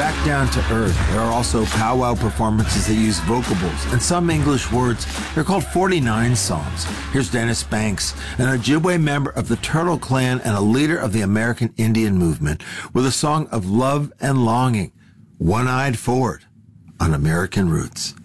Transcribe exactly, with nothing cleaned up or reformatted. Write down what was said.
back down to earth. There are also powwow performances that use vocables and some English words. They're called forty-nine Psalms. Here's Dennis Banks, an Ojibwe member of the Turtle Clan and a leader of the American Indian movement, with a song of love and longing, One-Eyed Forward on American Roots.